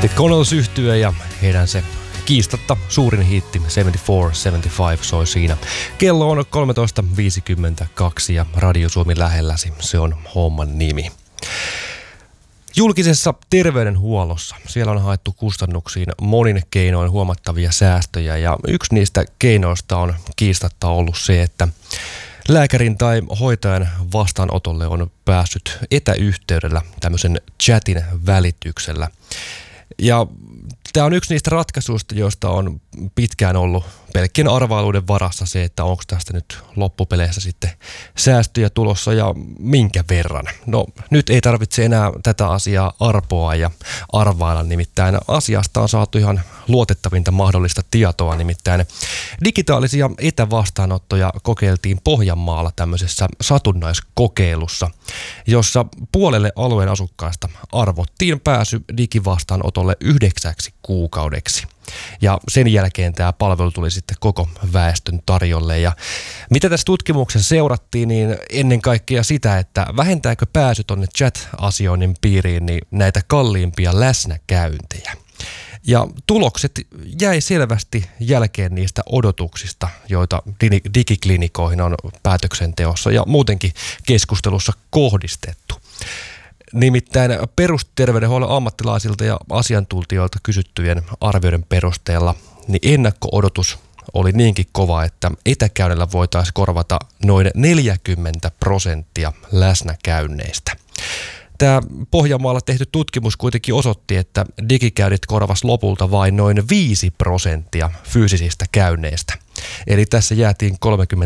The Connells -yhtye ja heidän se kiistatta suurin hiitti 74-75 soi siinä. Kello on 13.52 ja Radio Suomi lähelläsi, se on homman nimi. Julkisessa terveydenhuollossa siellä on haettu kustannuksiin monin keinoin huomattavia säästöjä ja yksi niistä keinoista on kiistatta ollut se, että lääkärin tai hoitajan vastaanotolle on päässyt etäyhteydellä tämmöisen chatin välityksellä. Ja tämä on yksi niistä ratkaisuista, joista on pitkään ollut pelkkien arvailuiden varassa se, että onko tästä nyt loppupeleissä sitten säästöjä tulossa ja minkä verran. No nyt ei tarvitse enää tätä asiaa arpoa ja arvailla, nimittäin asiasta on saatu ihan luotettavinta mahdollista tietoa, nimittäin digitaalisia etävastaanottoja kokeiltiin Pohjanmaalla tämmöisessä satunnaiskokeilussa, jossa puolelle alueen asukkaista arvottiin pääsy digivastaanotolle 9 kuukaudeksi. Ja sen jälkeen tämä palvelu tuli sitten koko väestön tarjolle. Ja mitä tässä tutkimuksessa seurattiin, niin ennen kaikkea sitä, että vähentääkö pääsy tuonne chat-asioinnin piiriin niin näitä kalliimpia läsnäkäyntejä. Ja tulokset jäi selvästi jälkeen niistä odotuksista, joita digiklinikoihin on päätöksenteossa ja muutenkin keskustelussa kohdistettu. Nimittäin perusterveydenhuollon ammattilaisilta ja asiantuntijoilta kysyttyjen arvioiden perusteella niin ennakko-odotus oli niinkin kova, että etäkäynnillä voitaisiin korvata noin 40% läsnäkäynneistä. Tämä Pohjanmaalla tehty tutkimus kuitenkin osoitti, että digikäynnit korvasi lopulta vain noin 5% fyysisistä käynneistä. Eli tässä jäätiin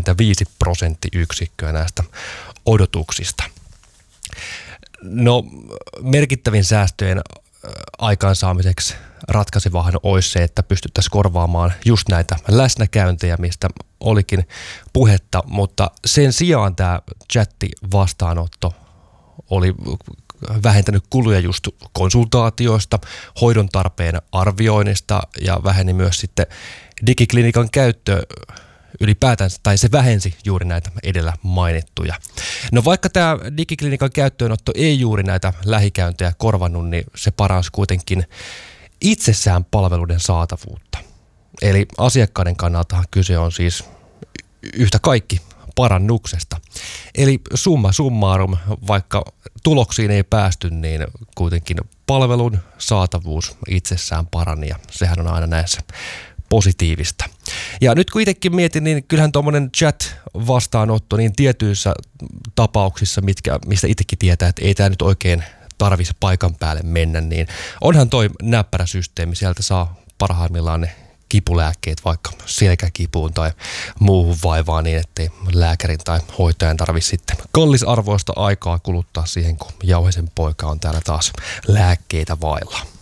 35% näistä odotuksista. No, merkittävin säästöjen aikaansaamiseksi ratkaisivahan olisi se, että pystyttäisiin korvaamaan just näitä läsnäkäyntejä, mistä olikin puhetta, mutta sen sijaan tämä chatti-vastaanotto oli vähentänyt kuluja just konsultaatioista, hoidon tarpeen arvioinnista ja väheni myös sitten digiklinikan käyttö ylipäätänsä, tai se vähensi juuri näitä edellä mainittuja. No vaikka tämä digiklinikan käyttöönotto ei juuri näitä lähikäyntejä korvannut, niin se paransi kuitenkin itsessään palveluiden saatavuutta. Eli asiakkaiden kannalta kyse on siis yhtä kaikki parannuksesta. Eli summa summarum, vaikka tuloksiin ei päästy, niin kuitenkin palvelun saatavuus itsessään parani ja sehän on aina näissä positiivista. Ja nyt kun itsekin mietin, niin kyllähän tuommoinen chat-vastaanotto niin tietyissä tapauksissa, mistä itsekin tietää, että ei tämä nyt oikein tarvitsisi paikan päälle mennä, niin onhan toi näppärä systeemi. Sieltä saa parhaimmillaan ne kipulääkkeet vaikka selkäkipuun tai muuhun vaivaan niin, ettei lääkärin tai hoitajan tarvitse sitten kallisarvoista aikaa kuluttaa siihen, kun Jauhisen poika on täällä taas lääkkeitä vailla.